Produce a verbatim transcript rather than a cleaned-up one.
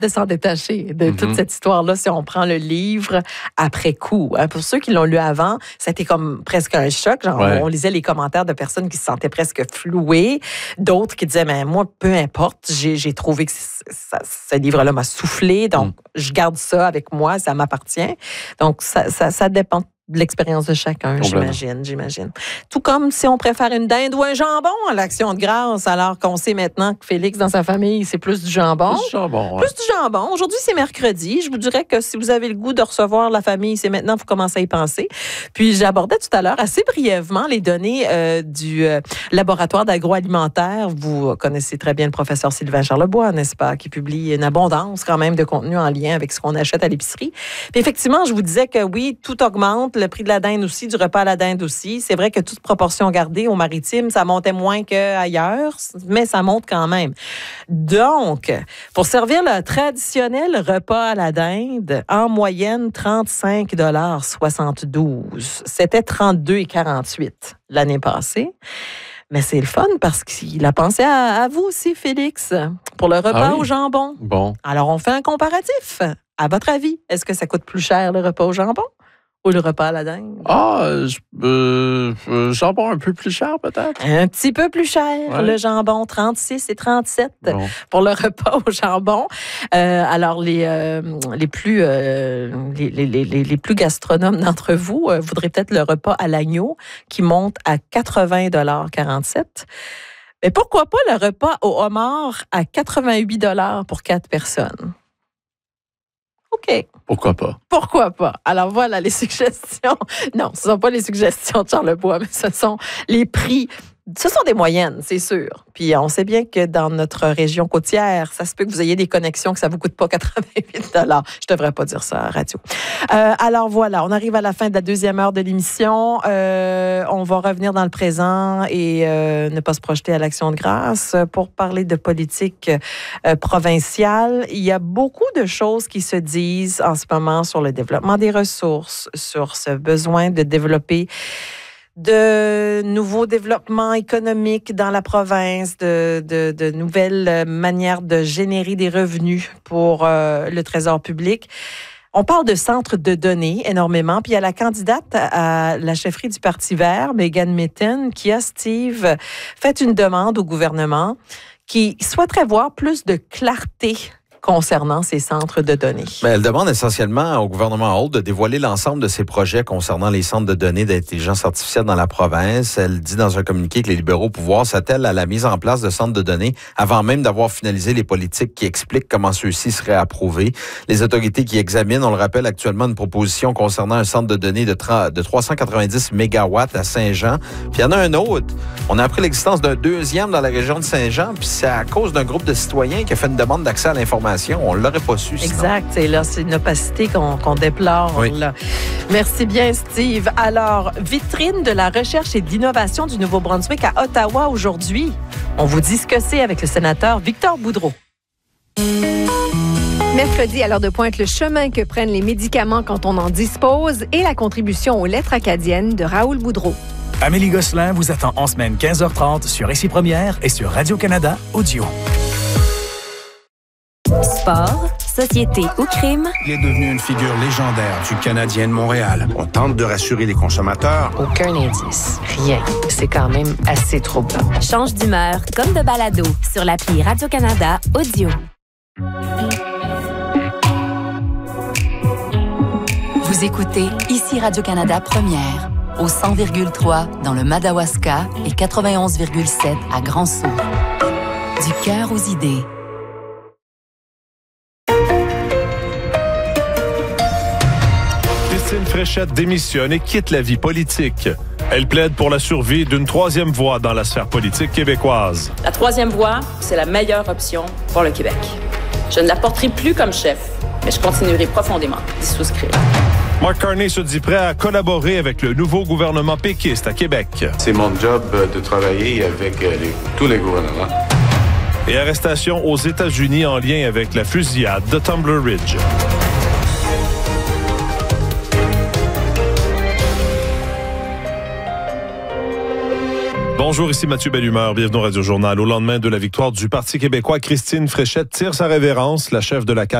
de s'en détacher de mm-hmm. toute cette histoire-là si on prend le livre après coup. Hein. Pour ceux qui l'ont lu avant, c'était comme presque un choc. Genre, ouais. On lisait les commentaires de personnes qui se sentaient presque flouées, d'autres qui disaient, mais moi, peu importe, j'ai, j'ai trouvé que ça, ce livre-là m'a soufflé, donc mm. je garde ça avec moi, ça m'appartient. Donc, ça, ça, ça dépend de l'expérience de chacun, j'imagine, j'imagine. Tout comme si on préfère une dinde ou un jambon à l'Action de grâce, alors qu'on sait maintenant que Félix, dans sa famille, c'est plus du jambon. Plus du jambon, ouais. Plus du jambon. Aujourd'hui, c'est mercredi. Je vous dirais que si vous avez le goût de recevoir la famille, c'est maintenant que vous commencez à y penser. Puis, j'abordais tout à l'heure assez brièvement les données euh, du euh, laboratoire d'agroalimentaire. Vous connaissez très bien le professeur Sylvain Charlebois, n'est-ce pas, qui publie une abondance quand même de contenu en lien avec ce qu'on achète à l'épicerie. Puis, effectivement, je vous disais que oui, tout augmente. Le prix de la dinde aussi, du repas à la dinde aussi. C'est vrai que toute proportion gardée au maritime, ça montait moins qu'ailleurs, mais ça monte quand même. Donc, pour servir le traditionnel repas à la dinde, en moyenne, trente-cinq dollars soixante-douze. C'était trente-deux dollars quarante-huit l'année passée. Mais c'est le fun parce qu'il a pensé à, à vous aussi, Félix, pour le repas ah oui? au jambon. Bon. Alors, on fait un comparatif. À votre avis, est-ce que ça coûte plus cher le repas au jambon? Ou le repas à la dinde? Ah, euh, euh, jambon un peu plus cher, peut-être? Un petit peu plus cher, ouais. Le jambon, trente-six et trente-sept bon. Pour le repas au jambon. Euh, alors, les, euh, les, plus, euh, les, les, les, les plus gastronomes d'entre vous euh, voudraient peut-être le repas à l'agneau qui monte à quatre-vingts dollars quarante-sept. Mais pourquoi pas le repas au homard à quatre-vingt-huit dollars pour quatre personnes? OK. Pourquoi pas? Pourquoi pas? Alors voilà les suggestions. Non, ce ne sont pas les suggestions de Charlebois, mais ce sont les prix. Ce sont des moyennes, c'est sûr. Puis on sait bien que dans notre région côtière, ça se peut que vous ayez des connexions que ça ne vous coûte pas quatre-vingt-huit dollars. Je ne devrais pas dire ça à la radio. Euh, alors voilà, on arrive à la fin de la deuxième heure de l'émission. Euh, on va revenir dans le présent et euh, ne pas se projeter à l'Action de grâce pour parler de politique euh, provinciale. Il y a beaucoup de choses qui se disent en ce moment sur le développement des ressources, sur ce besoin de développer de nouveaux développements économiques dans la province, de, de, de nouvelles manières de générer des revenus pour euh, le Trésor public. On parle de centres de données énormément. Puis il y a la candidate à la chefferie du Parti vert, Megan Mitton, qui a, Steve, fait une demande au gouvernement qui souhaiterait voir plus de clarté concernant ces centres de données. Mais elle demande essentiellement au gouvernement Holt de dévoiler l'ensemble de ses projets concernant les centres de données d'intelligence artificielle dans la province. Elle dit dans un communiqué que les libéraux au pouvoir s'attellent à la mise en place de centres de données avant même d'avoir finalisé les politiques qui expliquent comment ceux-ci seraient approuvés. Les autorités qui examinent, on le rappelle, actuellement une proposition concernant un centre de données de, de trois cent quatre-vingt-dix mégawatts à Saint-Jean. Puis il y en a un autre. On a appris l'existence d'un deuxième dans la région de Saint-Jean, puis c'est à cause d'un groupe de citoyens qui a fait une demande d'accès à l'information. On ne l'aurait pas su. Sinon. Exact. Et là, c'est une opacité qu'on, qu'on déplore. Oui. Là. Merci bien, Steve. Alors, vitrine de la recherche et d'innovation du Nouveau-Brunswick à Ottawa aujourd'hui. On vous dit ce que c'est avec le sénateur Victor Boudreau. Mercredi, à l'heure de pointe, le chemin que prennent les médicaments quand on en dispose et la contribution aux lettres acadiennes de Raoul Boudreau. Amélie Gosselin vous attend en semaine quinze heures trente sur Ici Première et sur Radio-Canada Audio. Sport, société ou crime. Il est devenu une figure légendaire du Canadien de Montréal. On tente de rassurer les consommateurs. Aucun indice. Rien. C'est quand même assez troublant. Change d'humeur comme de balado sur l'appli Radio-Canada Audio. Vous écoutez Ici Radio-Canada Première, au cent virgule trois dans le Madawaska et quatre-vingt-onze virgule sept à Grand-Sault. Du cœur aux idées. Christine Fréchette démissionne et quitte la vie politique. Elle plaide pour la survie d'une troisième voie dans la sphère politique québécoise. La troisième voie, c'est la meilleure option pour le Québec. Je ne la porterai plus comme chef, mais je continuerai profondément d'y souscrire. Mark Carney se dit prêt à collaborer avec le nouveau gouvernement péquiste à Québec. C'est mon job de travailler avec les, tous les gouvernements. Et arrestation aux États-Unis en lien avec la fusillade de Tumbler Ridge. Bonjour, ici Mathieu Bellumeur. Bienvenue au Radio Journal. Au lendemain de la victoire du Parti québécois, Christine Fréchette tire sa révérence. La chef de la C A Q